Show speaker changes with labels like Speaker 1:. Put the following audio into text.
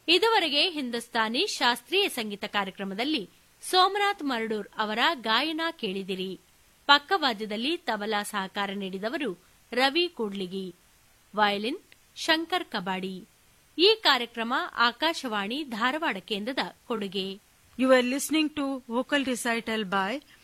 Speaker 1: ಇದುವರೆಗೆ ಹಿಂದೂಸ್ತಾನಿ ಶಾಸ್ತ್ರೀಯ ಸಂಗೀತ ಕಾರ್ಯಕ್ರಮದಲ್ಲಿ ಸೋಮನಾಥ್ ಮರಡೂರ್ ಅವರ ಗಾಯನ ಕೇಳಿದಿರಿ. ಪಕ್ಕವಾದ್ಯದಲ್ಲಿ ತಬಲಾ ಸಹಕಾರ ನೀಡಿದವರು ರವಿ ಕೂಡ್ಲಿಗಿ, ವಯಲಿನ್ ಶಂಕರ್ ಕಬಾಡಿ. ಈ ಕಾರ್ಯಕ್ರಮ ಆಕಾಶವಾಣಿ ಧಾರವಾಡ ಕೇಂದ್ರದ ಕೊಡುಗೆ.
Speaker 2: You were listening to vocal recital by